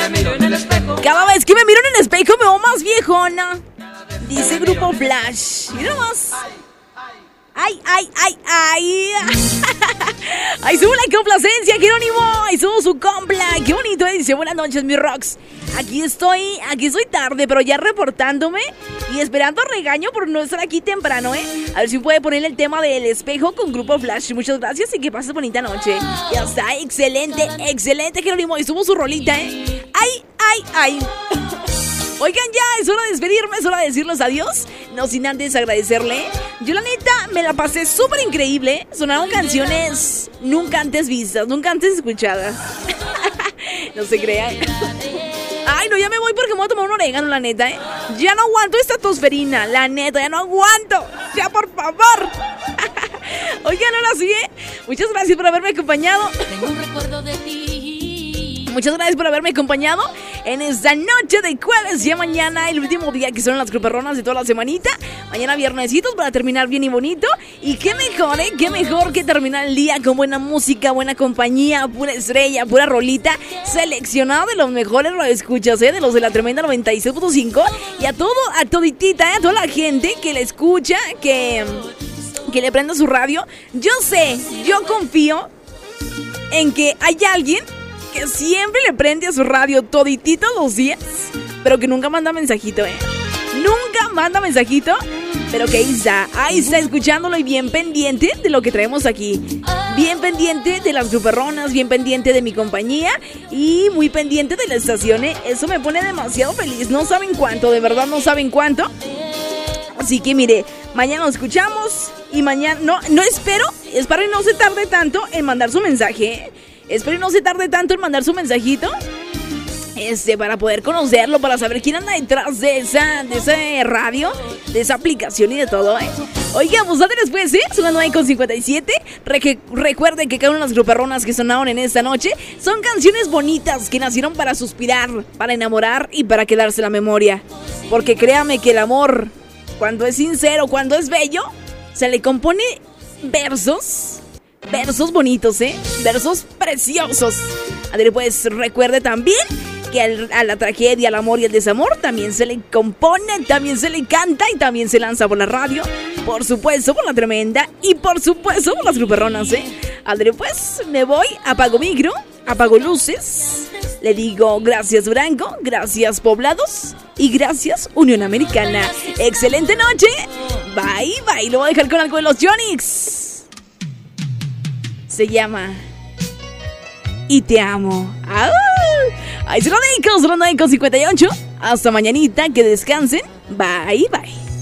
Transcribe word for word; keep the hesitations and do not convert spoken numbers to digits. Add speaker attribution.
Speaker 1: me miro en el espejo.
Speaker 2: Cada vez que me miro en el espejo me veo más viejona. Dice Grupo Flash. Mira más. Ay, ay, ay, ay. Ahí subo la complacencia, Jerónimo. Ahí subo su compla. Qué bonito, ¿eh? Dice, buenas noches, mis rocks. Aquí estoy, aquí estoy tarde, pero ya reportándome y esperando regaño por no estar aquí temprano, ¿eh? A ver si puede poner el tema del espejo con Grupo Flash. Muchas gracias y que pases bonita noche. Ya está, excelente, excelente, Jerónimo. Ahí subo su rolita, ¿eh? Ay, ay, ay. Oigan, ya es hora de despedirme, es hora de decirles adiós. No sin antes agradecerle. Yo la neta me la pasé súper increíble. Sonaron canciones nunca antes vistas, nunca antes escuchadas. No se crean. Ay, no, ya me voy porque me voy a tomar un orégano, la neta, ¿eh? Ya no aguanto esta tosferina, la neta, ya no aguanto. Ya, por favor. Oigan, ahora sí, ¿eh? Muchas gracias por haberme acompañado.
Speaker 1: Tengo un recuerdo de ti.
Speaker 2: Muchas gracias por haberme acompañado en esta noche de jueves. Ya mañana, el último día que son las gruperronas de toda la semanita. Mañana viernesitos para terminar bien y bonito. Y qué mejor, ¿eh? Qué mejor que terminar el día con buena música, buena compañía, pura estrella, pura rolita seleccionada de los mejores radioescuchas, ¿eh? De los de la tremenda noventa y seis punto cinco. Y a todo, a toditita, ¿eh? A toda la gente que la escucha, que, que le prenda su radio. Yo sé, yo confío en que hay alguien que siempre le prende a su radio toditito los días, pero que nunca manda mensajito, ¿eh? Nunca manda mensajito, pero que ahí está, ahí está escuchándolo y bien pendiente de lo que traemos aquí. Bien pendiente de las gruperronas, bien pendiente de mi compañía y muy pendiente de la estación, ¿eh? Eso me pone demasiado feliz, no saben cuánto, de verdad no saben cuánto. Así que mire, mañana nos escuchamos y mañana, no, no espero, espero y no se tarde tanto en mandar su mensaje, ¿eh? Espero no se tarde tanto en mandar su mensajito. Este, para poder conocerlo, para saber quién anda detrás de esa, de ese radio, de esa aplicación y de todo, ¿eh? Oiga, pues date después, ¿eh? Son las nueve con cincuenta y siete. Re recuerden que cada una de las gruperronas que sonaron en esta noche son canciones bonitas que nacieron para suspirar, para enamorar y para quedarse en la memoria. Porque créame que el amor, cuando es sincero, cuando es bello, se le compone versos. Versos bonitos, ¿eh? Versos preciosos. Adri, pues recuerde también que al, a la tragedia, al amor y al desamor también se le compone, también se le canta y también se lanza por la radio. Por supuesto, por la tremenda y por supuesto por las gruperronas, ¿eh? Adri, pues me voy, apago micro, apago luces. Le digo gracias Durango, gracias Poblados y gracias Unión Americana. Excelente noche. Bye, bye. Lo voy a dejar con algo de los Yonix. Se llama Y te amo. ¡Ah! Ahí se lo dejo, son las nueve con cincuenta y ocho. Hasta mañanita, que descansen. Bye, bye.